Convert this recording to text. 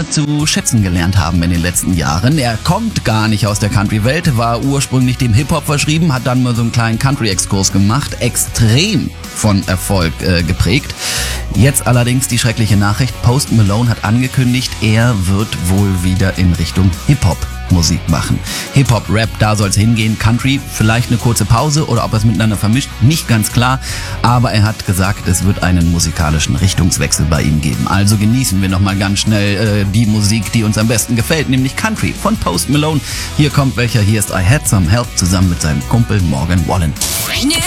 wir zu schätzen gelernt haben in den letzten Jahren. Er kommt gar nicht aus der Country-Welt, war ursprünglich dem Hip-Hop verschrieben, hat dann mal so einen kleinen Country-Exkurs gemacht, extrem von Erfolg geprägt. Jetzt allerdings die schreckliche Nachricht, Post Malone hat angekündigt, er wird wohl wieder in Richtung Hip-Hop Musik machen. Hip-Hop, Rap, da soll es hingehen. Country, vielleicht eine kurze Pause oder ob er es miteinander vermischt, nicht ganz klar. Aber er hat gesagt, es wird einen musikalischen Richtungswechsel bei ihm geben. Also genießen wir nochmal ganz schnell die Musik, die uns am besten gefällt, nämlich Country von Post Malone. Hier kommt welcher, hier ist I Had Some Help zusammen mit seinem Kumpel Morgan Wallen.